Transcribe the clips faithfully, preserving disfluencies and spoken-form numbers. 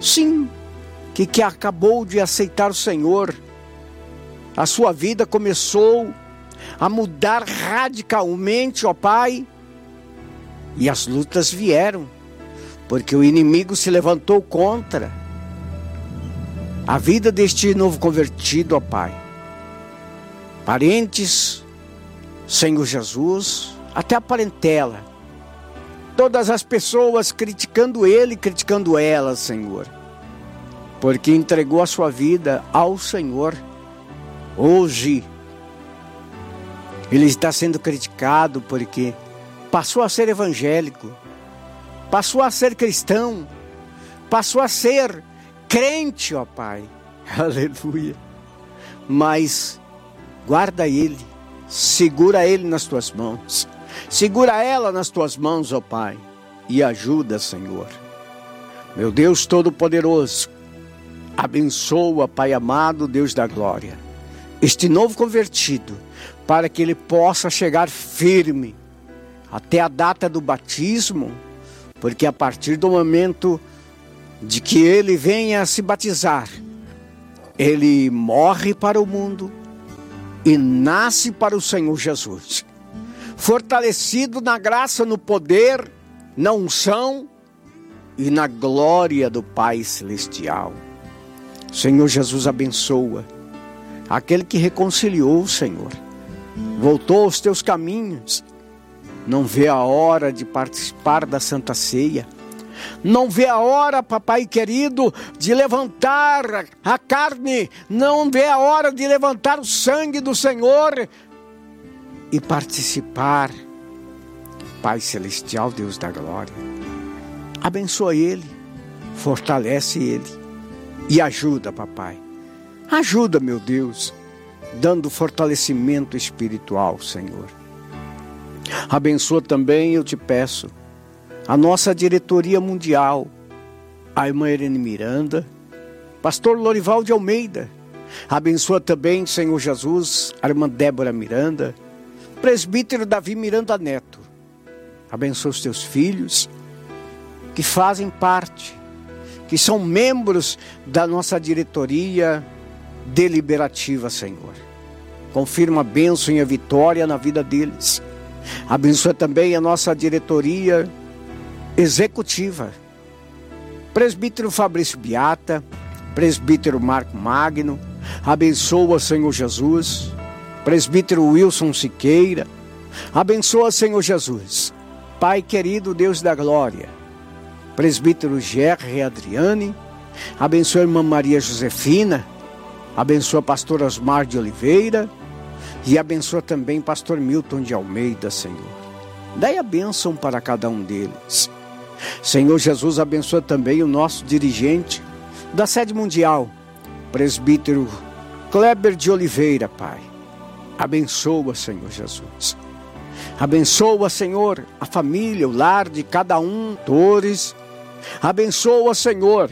sim, que, que acabou de aceitar o Senhor, a sua vida começou a mudar radicalmente, ó Pai, e as lutas vieram, porque o inimigo se levantou contra a vida deste novo convertido, ó Pai. Parentes, Senhor Jesus, até a parentela, todas as pessoas criticando ele, criticando ela, Senhor, porque entregou a sua vida ao Senhor. Hoje, ele está sendo criticado porque passou a ser evangélico, passou a ser cristão, passou a ser crente, ó Pai. Aleluia. Mas guarda ele, segura ele nas tuas mãos, segura ela nas tuas mãos, ó Pai, e ajuda, Senhor. Meu Deus Todo-Poderoso, abençoa, Pai amado, Deus da glória, este novo convertido, para que ele possa chegar firme até a data do batismo, porque a partir do momento de que ele venha a se batizar, ele morre para o mundo e nasce para o Senhor Jesus, fortalecido na graça, no poder, na unção e na glória do Pai Celestial. Senhor Jesus, abençoa aquele que reconciliou, Senhor, voltou aos teus caminhos, não vê a hora de participar da Santa Ceia, não vê a hora, papai querido, de levantar a carne, não vê a hora de levantar o sangue do Senhor e participar. Pai Celestial, Deus da glória, abençoa ele, fortalece ele e ajuda, papai. Ajuda, meu Deus, dando fortalecimento espiritual, Senhor. Abençoa também, eu te peço, a nossa diretoria mundial, a irmã Irene Miranda, pastor Lorival de Almeida. Abençoa também, Senhor Jesus, a irmã Débora Miranda, presbítero Davi Miranda Neto. Abençoa os teus filhos, que fazem parte, que são membros da nossa diretoria deliberativa, Senhor. Confirma a bênção e a vitória na vida deles. Abençoa também a nossa diretoria executiva, presbítero Fabrício Biata, presbítero Marco Magno. Abençoa, Senhor Jesus, presbítero Wilson Siqueira. Abençoa, Senhor Jesus, Pai querido, Deus da glória, presbítero Gerry Adriane. Abençoa a irmã Maria Josefina. Abençoa pastor Osmar de Oliveira. E abençoa também pastor Milton de Almeida, Senhor. Dai a bênção para cada um deles. Senhor Jesus, abençoa também o nosso dirigente da sede mundial, presbítero Kleber de Oliveira, Pai. Abençoa, Senhor Jesus. Abençoa, Senhor, a família, o lar de cada um, todos. Abençoa, Senhor.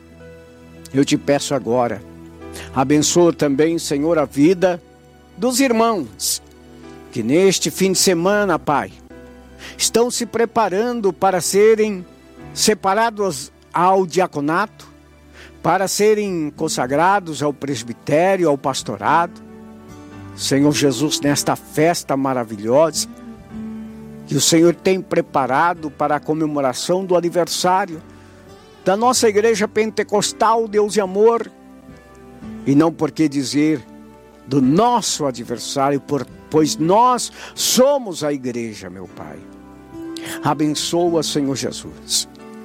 Eu te peço agora, abençoa também, Senhor, a vida dos irmãos que neste fim de semana, Pai, estão se preparando para serem separados ao diaconato, para serem consagrados ao presbitério, ao pastorado. Senhor Jesus, nesta festa maravilhosa que o Senhor tem preparado para a comemoração do aniversário da nossa igreja pentecostal, Deus e amor, e não por que dizer do nosso adversário, por, pois nós somos a igreja, meu Pai. Abençoa, Senhor Jesus,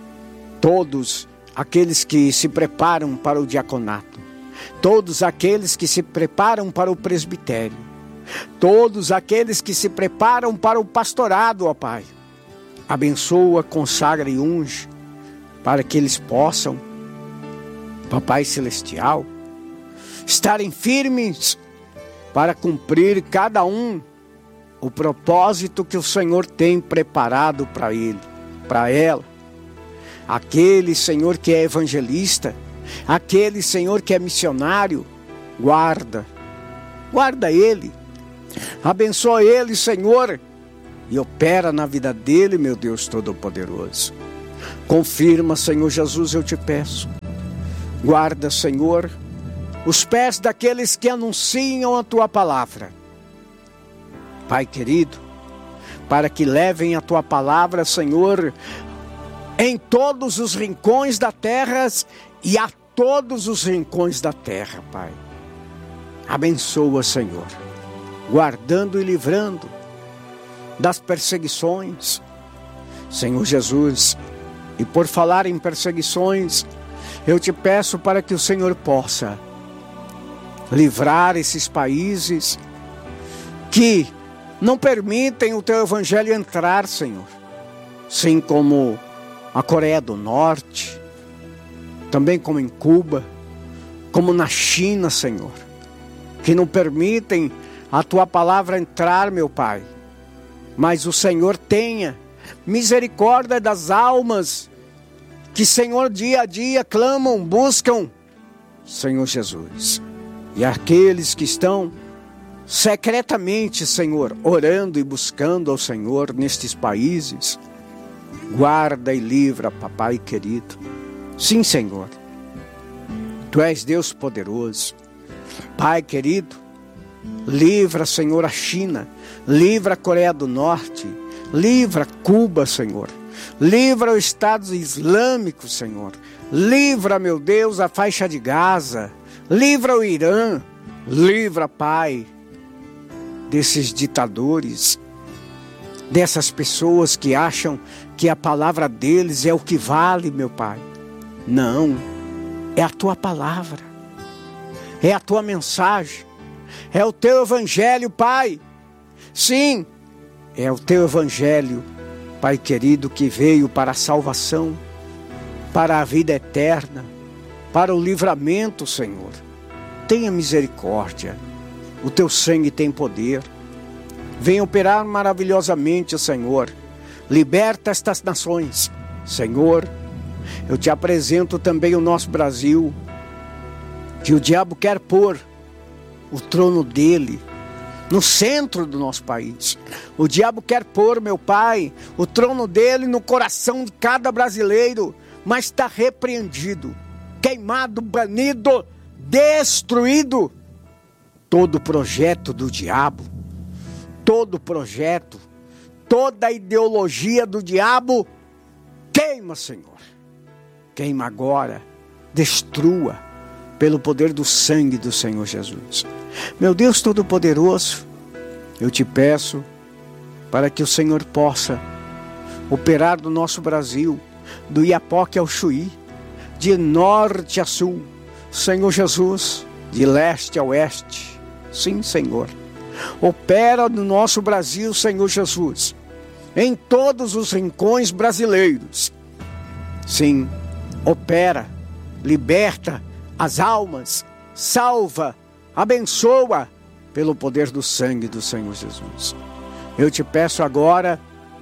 todos aqueles que se preparam para o diaconato, todos aqueles que se preparam para o presbitério, todos aqueles que se preparam para o pastorado, ó Pai. Abençoa, consagra e unge, para que eles possam, Papai Celestial, estarem firmes para cumprir cada um o propósito que o Senhor tem preparado para ele, para ela. Aquele, Senhor, que é evangelista, aquele, Senhor, que é missionário, guarda, guarda ele, abençoa ele, Senhor, e opera na vida dele, meu Deus Todo-Poderoso. Confirma, Senhor Jesus, eu te peço, Guarda, Senhor, os pés daqueles que anunciam a Tua palavra. Pai querido, para que levem a Tua palavra, Senhor, em todos os rincões da terra e a todos os rincões da terra, Pai. Abençoa, Senhor, guardando e livrando das perseguições, Senhor Jesus. E por falar em perseguições, eu te peço para que o Senhor possa livrar esses países que não permitem o Teu Evangelho entrar, Senhor. Assim como a Coreia do Norte, também como em Cuba, como na China, Senhor, que não permitem a Tua palavra entrar, meu Pai. Mas o Senhor tenha misericórdia das almas que, Senhor, dia a dia clamam, buscam, Senhor Jesus. E aqueles que estão secretamente, Senhor, orando e buscando ao Senhor nestes países, guarda e livra, papai querido. Sim, Senhor, Tu és Deus poderoso. Pai querido, livra, Senhor, a China, livra a Coreia do Norte, livra Cuba, Senhor, livra o Estado Islâmico, Senhor, livra, meu Deus, a faixa de Gaza, livra o Irã, livra, Pai, desses ditadores, dessas pessoas que acham que a palavra deles é o que vale, meu Pai. Não, é a Tua palavra, é a Tua mensagem, é o Teu Evangelho, Pai. Sim, é o Teu Evangelho, Pai querido, que veio para a salvação, para a vida eterna, para o livramento, Senhor. Tenha misericórdia, o Teu sangue tem poder. Venha operar maravilhosamente, Senhor. Liberta estas nações, Senhor. Eu te apresento também o nosso Brasil, que o diabo quer pôr o trono dele no centro do nosso país. O diabo quer pôr, meu Pai, o trono dele no coração de cada brasileiro, mas está repreendido, queimado, banido, destruído. Todo projeto do diabo, todo projeto, toda ideologia do diabo, queima, Senhor. Queima agora, destrua, pelo poder do sangue do Senhor Jesus. Meu Deus Todo-Poderoso, eu te peço para que o Senhor possa operar no nosso Brasil, do Iapoque ao Chuí, de norte a sul, Senhor Jesus, de leste a oeste. Sim, Senhor. Opera no nosso Brasil, Senhor Jesus, em todos os rincões brasileiros. Sim, opera, liberta as almas, salva, abençoa pelo poder do sangue do Senhor Jesus. Eu te peço agora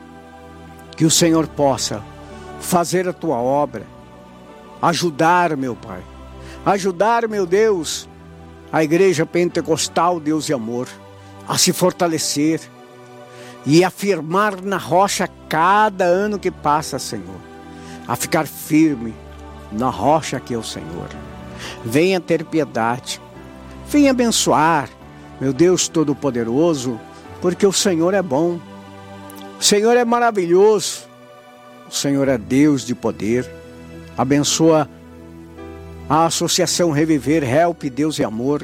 que o Senhor possa fazer a Tua obra, ajudar, meu Pai, ajudar, meu Deus, a Igreja Pentecostal, Deus e Amor, a se fortalecer e afirmar na rocha cada ano que passa, Senhor, a ficar firme na rocha que é o Senhor. Venha ter piedade, venha abençoar, meu Deus Todo-Poderoso, porque o Senhor é bom, o Senhor é maravilhoso, o Senhor é Deus de poder. Abençoa a Associação Reviver, Help, Deus e Amor,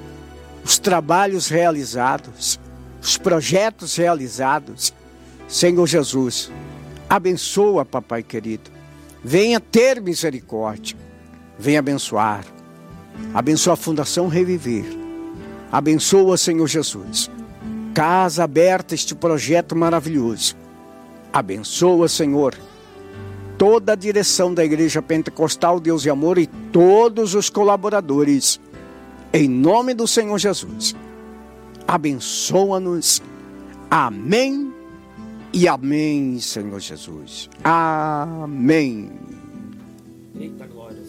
os trabalhos realizados, os projetos realizados. Senhor Jesus, abençoa, papai querido, venha ter misericórdia, venha abençoar, abençoa a Fundação Reviver, abençoa, Senhor Jesus, Casa Aberta, este projeto maravilhoso, abençoa, Senhor, toda a direção da Igreja Pentecostal, Deus e Amor e todos os colaboradores, em nome do Senhor Jesus, abençoa-nos, amém e amém, Senhor Jesus, amém. Eita glórias.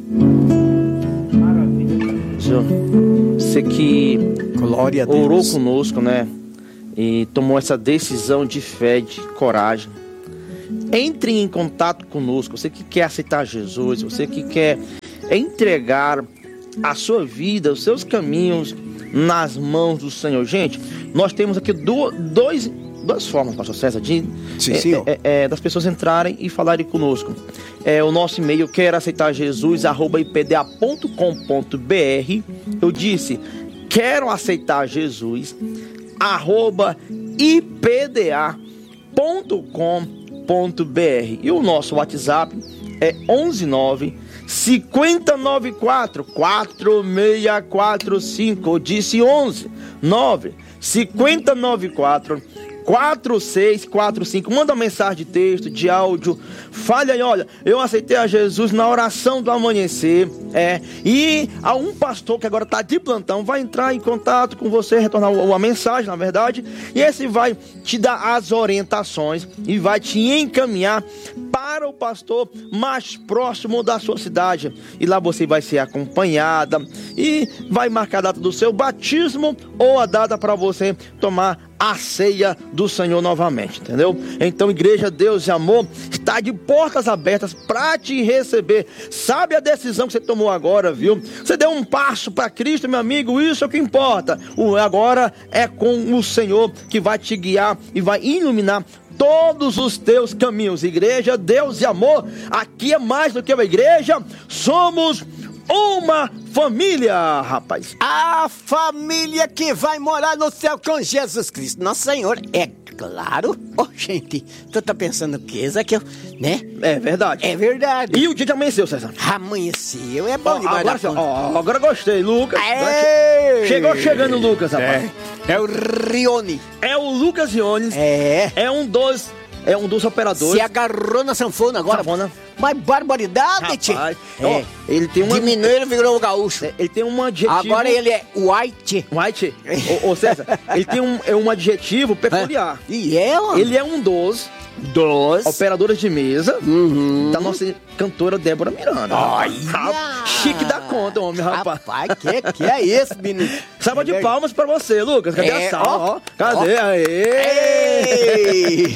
Maravilha. Senhor, você que Glória a Deus. Orou conosco, né? E tomou essa decisão de fé, de coragem. Entre em contato conosco. Você que quer aceitar Jesus, você que quer entregar a sua vida, os seus caminhos nas mãos do Senhor. Gente, nós temos aqui do, dois, duas formas, pastor César, de, Sim, é, senhor. é, é, das pessoas entrarem e falarem conosco. É, o nosso e-mail, quero aceitar Jesus, arroba ipda ponto com ponto br. Eu disse, quero aceitar Jesus, arroba ipda ponto com ponto br. E o nosso WhatsApp é onze nove cinco nove quatro quatro seis quatro cinco. Eu disse onze nove cinco nove quatro quatro seis quatro cinco. Manda uma mensagem de texto, de áudio. Fale aí, olha, eu aceitei a Jesus na oração do amanhecer. É, e há um pastor que agora está de plantão, vai entrar em contato com você, retornar uma mensagem, na verdade. E esse vai te dar as orientações e vai te encaminhar para o pastor mais próximo da sua cidade. E lá você vai ser acompanhada e vai marcar a data do seu batismo ou a data para você tomar a ceia do Senhor novamente, entendeu? Então, Igreja Deus e Amor está de portas abertas para te receber. Sabe a decisão que você tomou agora, viu? Você deu um passo para Cristo, meu amigo, isso é o que importa. O agora é com o Senhor que vai te guiar e vai iluminar todos os teus caminhos. Igreja Deus e Amor, aqui é mais do que uma igreja, somos uma família, rapaz. A família que vai morar no céu com Jesus Cristo, nosso Senhor, é claro. Ô, oh, gente, tu tá pensando o quê, Zaqueu? Né? É verdade. É verdade. E o dia que amanheceu, César? Amanheceu, é bom Ó, demais. agora, ó, agora gostei, Lucas. Ei! Chegou chegando o Lucas, rapaz. É, é o Rione. É o Lucas Riones. É. É um dos, é um dos operadores. Se agarrou na sanfona agora. Sanfona. Mas barbaridade, tio. Rapaz, É. ó, ele tem uma... Diminuiu, ele virou o gaúcho. É, ele tem um adjetivo... Agora ele é white. White. Ô, ô César, ele tem um, é um adjetivo peculiar. E é, ó. Ele é um dos... Dos... operadores de mesa Uhum. da nossa cantora Débora Miranda. Olha! Rapaz, chique da conta, homem, rapaz. Rapaz, que, que é isso, menino? Salva de palmas pra você, Lucas. Cadê É, a salva? ó, Ó, cadê? ó. Aê! Ei!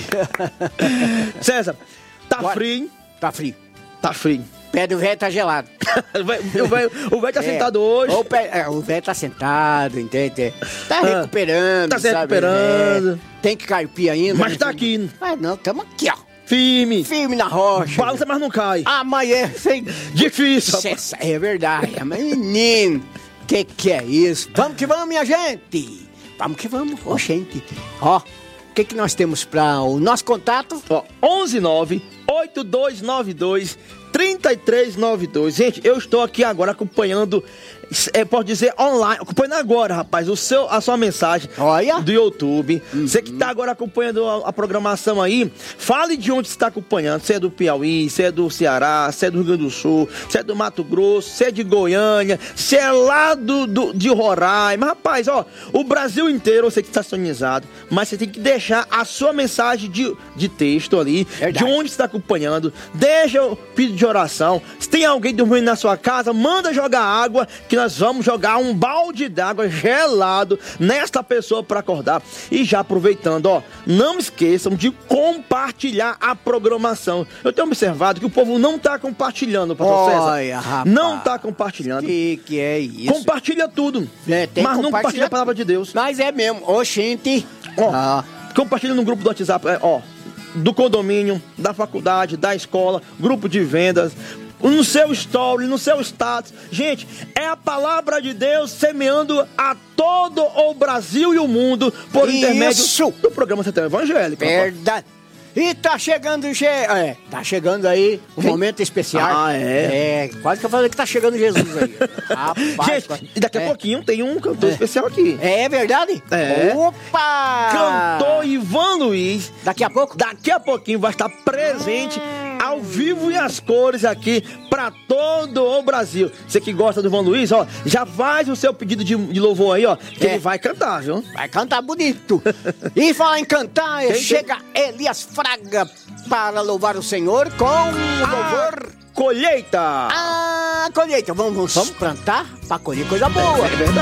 César, tá Bora. frio? Tá frio. Tá frio. Pé do velho tá gelado. O velho o velho tá É. sentado hoje. O pé- é, o velho tá sentado, entende? Tá Ah, recuperando, tá se sabe? recuperando. É, tem que carpir ainda. Mas né? tá aqui. Mas não, tamo aqui, ó. Firme. Firme na rocha. Balança, mas não cai. Amanhã, sem... Difícil, rapaz. Cessa- É verdade, mas menino, que que é isso? Vamos que vamos, minha gente. Vamos que vamos, ô gente. Ó, o que que nós temos para o nosso contato? Ó, onze nove oito dois nove dois três três nove dois. Gente, eu estou aqui agora acompanhando, é, pode dizer online, acompanhando agora, rapaz, o seu, a sua mensagem Olha. do YouTube. Uhum. Você que está agora acompanhando a, a programação aí, fale de onde você está acompanhando. Se é do Piauí, se é do Ceará, se é do Rio Grande do Sul, se é do Mato Grosso, se é de Goiânia, se é lá do, do, de Roraima. Rapaz, ó, o Brasil inteiro você que está sintonizado, mas você tem que deixar a sua mensagem de, de texto ali, Verdade. de onde você está acompanhando. Deixa o pedido de oração. Se tem alguém dormindo na sua casa, manda jogar água, que nós vamos jogar um balde d'água gelado nesta pessoa para acordar. E já aproveitando, ó, não esqueçam de compartilhar a programação. Eu tenho observado que o povo não tá compartilhando, pastor César. Olha, rapaz. Não tá compartilhando. Que que é isso? Compartilha tudo. É, tem que mas não compartilhar compartilha a palavra de Deus. Mas é mesmo, ô gente. Ó, Ah, compartilha no grupo do WhatsApp, é, ó, do condomínio, da faculdade, da escola, grupo de vendas, no seu story, no seu status. Gente, é a palavra de Deus semeando a todo o Brasil e o mundo por Isso. intermédio do programa Sertão Evangélico. rapaz. verdade. E tá chegando, che... é, tá chegando aí um Quem? momento especial. Ah, é? É, quase que eu falei que tá chegando Jesus aí. Rapaz, Gente, quase- e daqui a é. pouquinho tem um cantor É. especial aqui. É verdade? É. Opa! Cantor Ivan Luiz. Daqui a pouco? Daqui a pouquinho vai estar presente ao vivo e as cores aqui para todo o Brasil. Você que gosta do Ivan Luiz, ó, já faz o seu pedido de, de louvor aí, ó, que É. ele vai cantar, viu? Vai cantar bonito. E falar em cantar, Quem, chega Elias Fraga para louvar o Senhor com o louvor. Colheita! A colheita. Vamos, vamos plantar para colher coisa boa. É verdade.